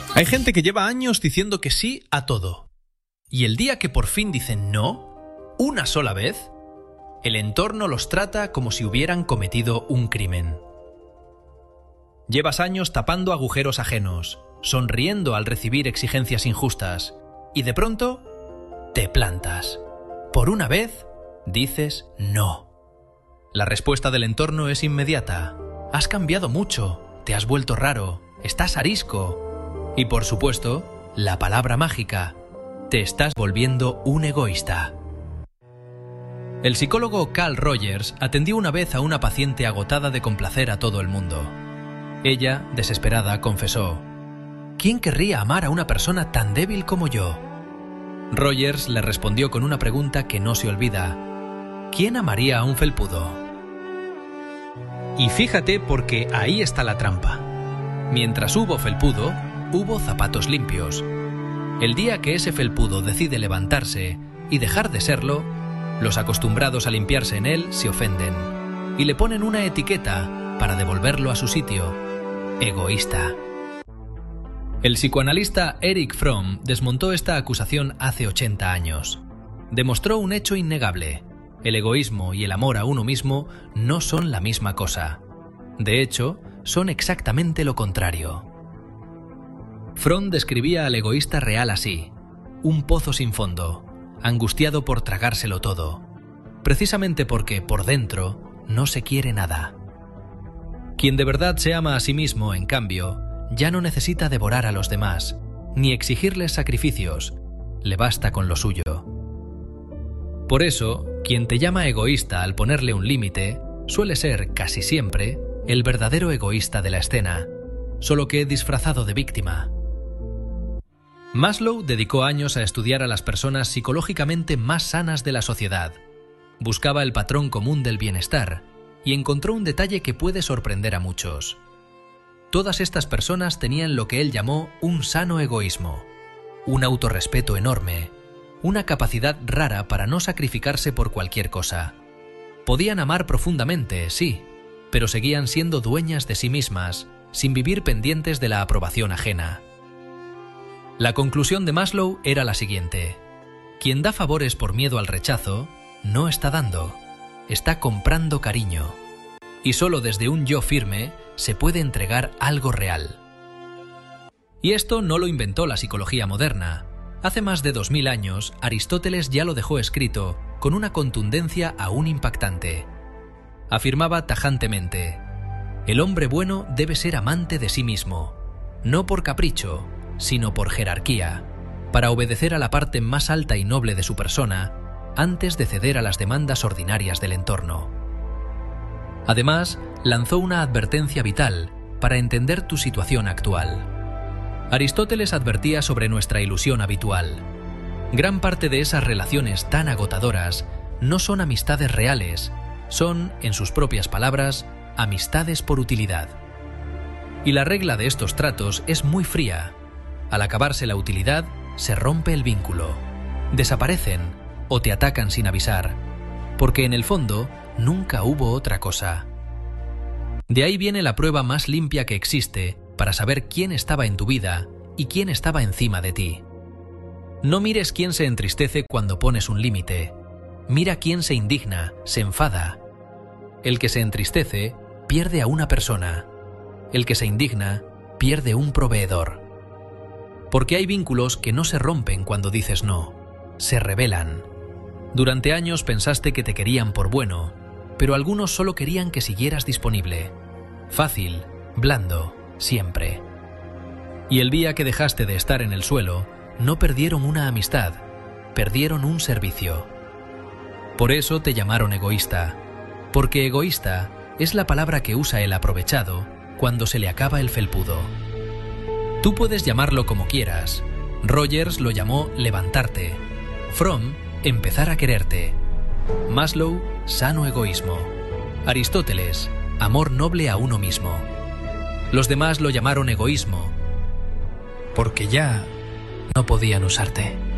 Hay gente que lleva años diciendo que sí a todo. Y el día que por fin dicen no, una sola vez, el entorno los trata como si hubieran cometido un crimen. Llevas años tapando agujeros ajenos, sonriendo al recibir exigencias injustas, y de pronto te plantas. Por una vez, dices no. La respuesta del entorno es inmediata. Has cambiado mucho, te has vuelto raro, estás arisco. Y por supuesto, la palabra mágica, te estás volviendo un egoísta. El psicólogo Carl Rogers atendió una vez a una paciente agotada de complacer a todo el mundo. Ella, desesperada, confesó: ¿quién querría amar a una persona tan débil como yo? Rogers le respondió con una pregunta que no se olvida: ¿quién amaría a un felpudo? Y fíjate, porque ahí está la trampa. Mientras hubo felpudo, hubo zapatos limpios. El día que ese felpudo decide levantarse y dejar de serlo, los acostumbrados a limpiarse en él se ofenden y le ponen una etiqueta para devolverlo a su sitio: egoísta. El psicoanalista Erich Fromm desmontó esta acusación hace 80 años. Demostró un hecho innegable: el egoísmo y el amor a uno mismo no son la misma cosa. De hecho, son exactamente lo contrario. Fromm describía al egoísta real así: un pozo sin fondo, angustiado por tragárselo todo, precisamente porque por dentro no se quiere nada. Quien de verdad se ama a sí mismo, en cambio, ya no necesita devorar a los demás, ni exigirles sacrificios, le basta con lo suyo. Por eso, quien te llama egoísta al ponerle un límite, suele ser, casi siempre, el verdadero egoísta de la escena, solo que disfrazado de víctima. Maslow dedicó años a estudiar a las personas psicológicamente más sanas de la sociedad. Buscaba el patrón común del bienestar y encontró un detalle que puede sorprender a muchos. Todas estas personas tenían lo que él llamó un sano egoísmo, un autorrespeto enorme, una capacidad rara para no sacrificarse por cualquier cosa. Podían amar profundamente, sí, pero seguían siendo dueñas de sí mismas, sin vivir pendientes de la aprobación ajena. La conclusión de Maslow era la siguiente: quien da favores por miedo al rechazo, no está dando, está comprando cariño. Y solo desde un yo firme se puede entregar algo real. Y esto no lo inventó la psicología moderna. Hace más de 2000 años, Aristóteles ya lo dejó escrito, con una contundencia aún impactante. Afirmaba tajantemente: el hombre bueno debe ser amante de sí mismo, no por capricho, sino por jerarquía, para obedecer a la parte más alta y noble de su persona, antes de ceder a las demandas ordinarias del entorno. Además, lanzó una advertencia vital para entender tu situación actual. Aristóteles advertía sobre nuestra ilusión habitual. Gran parte de esas relaciones tan agotadoras no son amistades reales, son, en sus propias palabras, amistades por utilidad. Y la regla de estos tratos es muy fría. Al acabarse la utilidad, se rompe el vínculo. Desaparecen o te atacan sin avisar, porque en el fondo nunca hubo otra cosa. De ahí viene la prueba más limpia que existe para saber quién estaba en tu vida y quién estaba encima de ti. No mires quién se entristece cuando pones un límite. Mira quién se indigna, se enfada. El que se entristece pierde a una persona. El que se indigna pierde un proveedor. Porque hay vínculos que no se rompen cuando dices no, se revelan. Durante años pensaste que te querían por bueno, pero algunos solo querían que siguieras disponible. Fácil, blando, siempre. Y el día que dejaste de estar en el suelo, no perdieron una amistad, perdieron un servicio. Por eso te llamaron egoísta, porque egoísta es la palabra que usa el aprovechado cuando se le acaba el felpudo. Tú puedes llamarlo como quieras. Rogers lo llamó levantarte. Fromm, empezar a quererte. Maslow, sano egoísmo. Aristóteles, amor noble a uno mismo. Los demás lo llamaron egoísmo, porque ya no podían usarte.